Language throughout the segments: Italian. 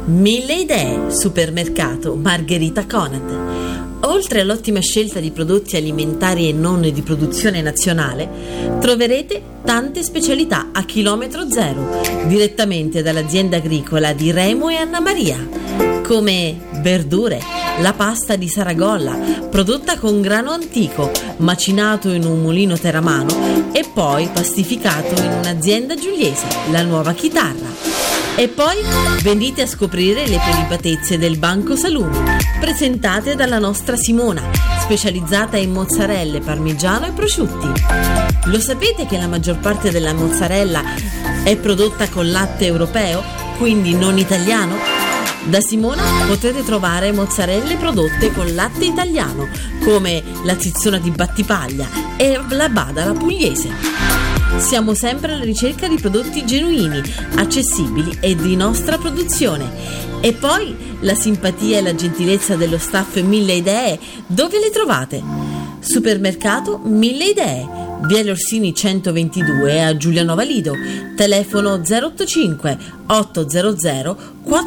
Mille idee, supermercato Margherita Conad. Oltre all'ottima scelta di prodotti alimentari e non di produzione nazionale, troverete tante specialità a chilometro zero, direttamente dall'azienda agricola di Remo e Anna Maria, come verdure, la pasta di Saragolla, prodotta con grano antico, macinato in un mulino teramano e poi pastificato in un'azienda giuliese, la Nuova Chitarra. E poi venite a scoprire le prelibatezze del Banco Salumi, presentate dalla nostra Simona, specializzata in mozzarelle, parmigiano e prosciutti. Lo sapete che la maggior parte della mozzarella è prodotta con latte europeo, quindi non italiano? Da Simona potete trovare mozzarelle prodotte con latte italiano, come la zizzona di Battipaglia e la Badala pugliese. Siamo sempre alla ricerca di prodotti genuini, accessibili e di nostra produzione. E poi la simpatia e la gentilezza dello staff Mille Idee, dove le trovate? Supermercato Mille Idee, Via Orsini 122 a Giulianova Lido, telefono 085 800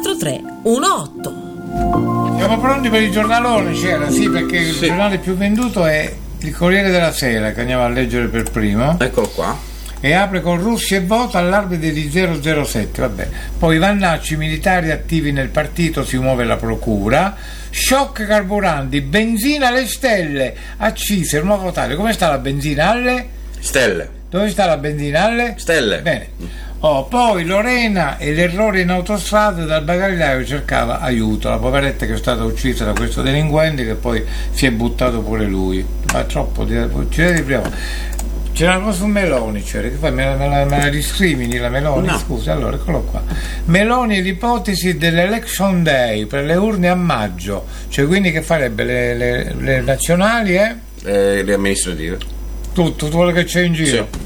4318. Siamo pronti per il giornalone, c'era, sì, perché il giornale più venduto è il Corriere della Sera, che andiamo a leggere per primo. Eccolo qua. E apre con Russia e voto all'arbitro di 007. Vabbè. Poi vannacci militari attivi nel partito, si muove la procura. Shock carburanti, benzina alle stelle, accise, il nuovo taglio. Come sta la benzina alle stelle? Dove sta la benzina alle stelle? Bene. Poi Lorena e l'errore in autostrada, dal bagagliaio cercava aiuto, la poveretta che è stata uccisa da questo delinquente che poi si è buttato pure lui. Ma troppo ci vedi prima. C'era una cosa su Meloni, che fai? Me la discrimini la Meloni? No. Scusa, allora eccolo qua. Meloni e l'ipotesi dell'election day per le urne a maggio, cioè quindi che farebbe le nazionali le amministrative? Tutto quello che c'è in giro. Sì.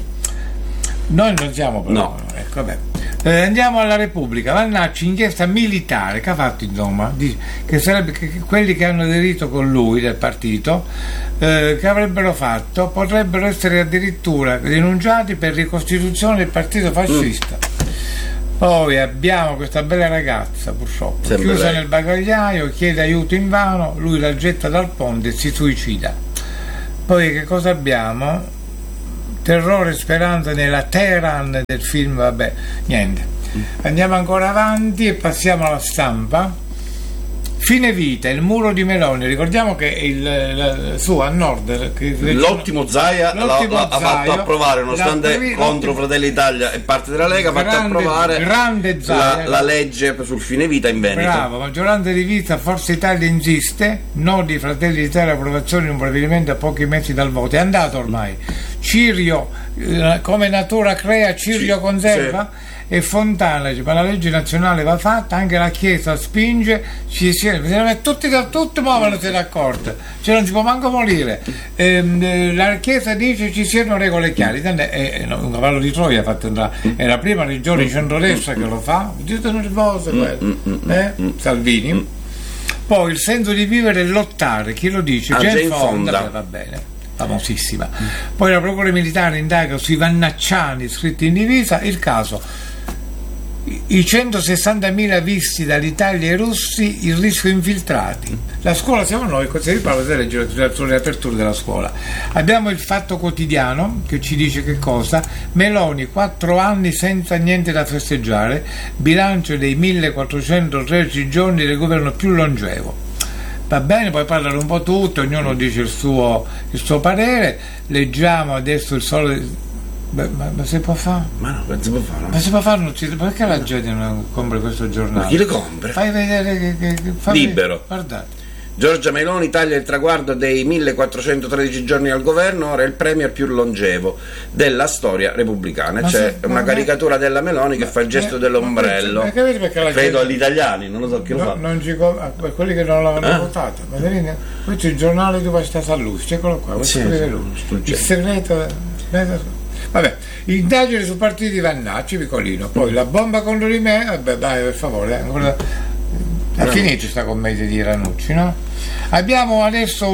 Noi non siamo però. No. Ecco, vabbè. Andiamo alla Repubblica. Vannacci, inchiesta militare che ha fatto, insomma, che sarebbe che quelli che hanno aderito con lui del partito, che avrebbero fatto, potrebbero essere addirittura denunciati per ricostituzione del partito fascista. Poi abbiamo questa bella ragazza, purtroppo, chiusa nel bagagliaio, chiede aiuto invano, lui la getta dal ponte e si suicida. Poi che cosa abbiamo? Terrore e speranza nella Teheran del film, vabbè, niente. Andiamo ancora avanti e passiamo alla Stampa. Fine vita, il muro di Meloni. Ricordiamo che su a nord l'ottimo Zaia ha fatto approvare, nonostante contro Fratelli d'Italia e parte della Lega, ha fatto approvare la legge sul fine vita in Veneto. Bravo, maggioranza divisa, Forza Italia insiste, no di Fratelli d'Italia, approvazione di un provvedimento a pochi mesi dal voto. È andato ormai. Cirio, come natura crea, Cirio conserva. Sì. E Fontana dice: ma la legge nazionale va fatta, anche la Chiesa spinge, tutti muovono se d'accordo, cioè non si può manco morire. La Chiesa dice ci siano regole chiare. Un cavallo di Troia fatto è la prima regione di centrodestra che lo fa, dite nervose Salvini. Poi il senso di vivere e lottare, chi lo dice? Jane Fonda. Va bene, famosissima. Poi la procura militare indaga sui vannacciani iscritti in divisa, il caso i 160.000 visti dall'Italia ai russi, il rischio infiltrati. La scuola siamo noi, così vi parlo delle aperture della scuola. Abbiamo il Fatto Quotidiano che ci dice che cosa? Meloni 4 anni senza niente da festeggiare, bilancio dei 1413 giorni del governo più longevo. Va bene, poi parlano un po' tutti, ognuno dice il suo parere. Leggiamo adesso il Sole. Ma si può fare? Ma no, non si può fare. Ma si può fare, perché la gente non compra questo giornale? Ma chi le compra? Fai vedere che Libero. Guardate. Giorgia Meloni taglia il traguardo dei 1413 giorni al governo, ora è il premier più longevo della storia repubblicana. C'è una caricatura della Meloni che fa il gesto dell'ombrello. Credo agli italiani, non lo so chi lo fa. Per quelli che non l'hanno votato. Ma questo è il giornale dove sta Sallusti, eccolo qua, il segreto. Vabbè, indagini su partiti Vannacci, piccolino. Poi la bomba contro di me, vabbè, dai, per favore, ancora. È finita sta commedia di Ranucci, no? Abbiamo adesso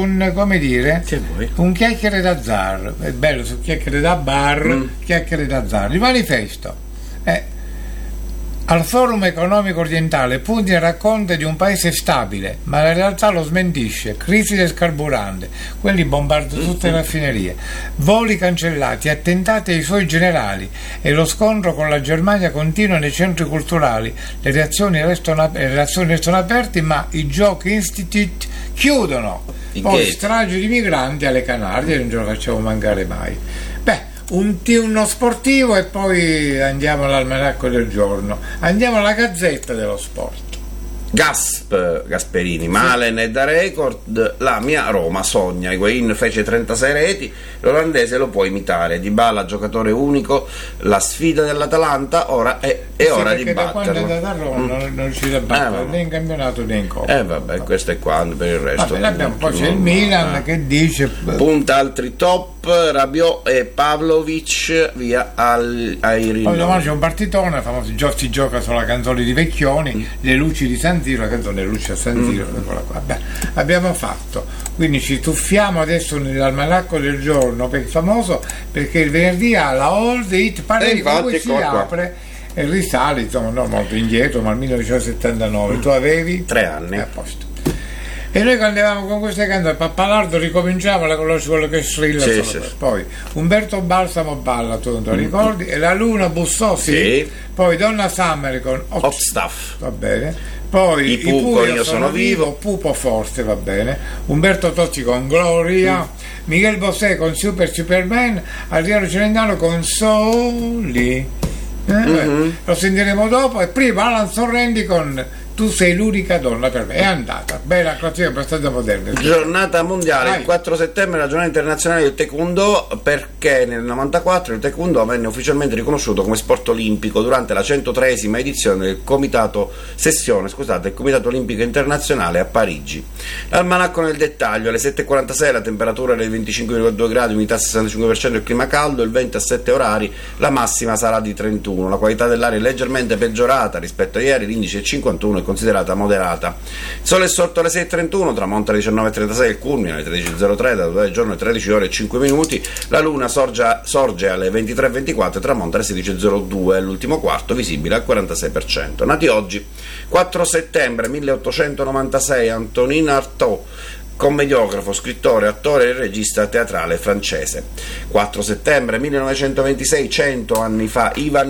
un chiacchiere da zar. È bello su chiacchiere da bar, chiacchiere da zar. Il manifesto. Al Forum Economico Orientale Putin racconta di un paese stabile, ma la realtà lo smentisce. Crisi del carburante, quelli bombardano tutte le raffinerie, voli cancellati, attentati ai suoi generali e lo scontro con la Germania continua nei centri culturali. Le relazioni restano aperte, ma i Giochi Institute chiudono. Poi stragi di migranti alle Canarie, non ce lo facciamo mancare mai. Uno sportivo e poi andiamo all'almanacco del giorno, andiamo alla Gazzetta dello Sport. Gasperini, Malen è da record, la mia Roma sogna, Higuain fece 36 reti, l'olandese lo può imitare, Dybala giocatore unico, la sfida dell'Atalanta ora è ora di batterlo. Quando è andato a Roma non riuscite a battere né in campionato né in Coppa. Questo è quando, per il resto poi c'è il Milan che dice punta altri top, Rabiot e Pavlovic via ai rinnovi. Poi domani c'è un partitone famoso, si gioca sulla canzone di Vecchioni, le luci di San Siro, la canzone Luci a San Siro, abbiamo fatto, quindi ci tuffiamo adesso nell'almanacco del giorno famoso, perché il venerdì ha la All the Hit Parade, poi si apre e risale, insomma, non molto indietro, ma al 1979. Tu avevi 3 anni a posto. E noi andavamo con queste canzoni, Pappalardo ricominciamo, la conosci quello che strilla, poi Umberto Balsamo balla, tu non te lo ricordi, e la Luna bussò, poi Donna Summer con Hot Stuff, va bene, poi i Pupo, io sono vivo, Pupo forte, va bene, Umberto Tozzi con Gloria, Miguel Bosé con Superman, Adriano Celentano con Soli, lo sentiremo dopo, e prima Alan Sorrendi con Tu sei l'unica donna per me. È andata bella classifica abbastanza moderna. Giornata mondiale, il 4 settembre la giornata internazionale del taekwondo, perché nel 94 il taekwondo venne ufficialmente riconosciuto come sport olimpico durante la 103esima edizione del Comitato Olimpico Internazionale a Parigi. L'almanacco nel dettaglio: alle 7.46 la temperatura è di 25,2 gradi, umidità 65%, il clima caldo, il vento a 7 orari, la massima sarà di 31, la qualità dell'aria è leggermente peggiorata rispetto a ieri, l'indice è 51, è considerata moderata. Il sole è sorto alle 6.31, tramonta alle 19.36, il culmine alle 13.03, da dove il giorno è 13 ore e 5 minuti, la luna sorge alle 23.24 e tramonta alle 16.02, l'ultimo quarto visibile al 46%. Nati oggi: 4 settembre 1896 Antonin Artaud, commediografo, scrittore, attore e regista teatrale francese. 4 settembre 1926, 100 anni fa, Ivan